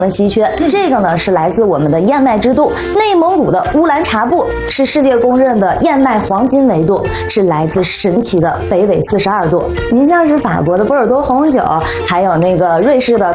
的稀缺。这个呢是来自我们的燕麦之都内蒙古的乌兰察布，是世界公认的燕麦黄金纬度，是来自神奇的北纬42度。您像是法国的波尔多红酒，还有那个瑞士的